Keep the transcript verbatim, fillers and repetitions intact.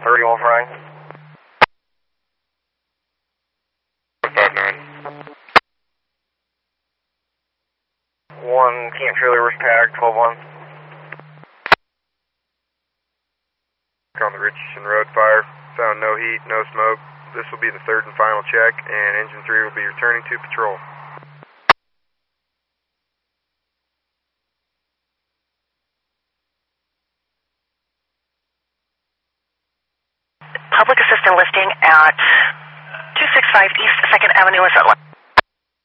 thirty Wolf Ryan. five nine. one Camp Trailer was tagged, twelve one. On the Richardson Road fire, found no heat, no smoke. This will be the third and final check, and engine three will be returning to patrol. Public assistant listing at two six five East second Avenue is at